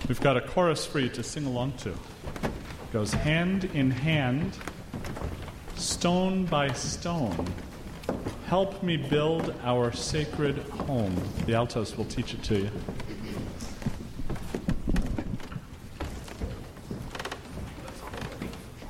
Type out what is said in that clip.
We've got a chorus for you to sing along to. It goes hand in hand, stone by stone. Help me build our sacred home. The altos will teach it to you.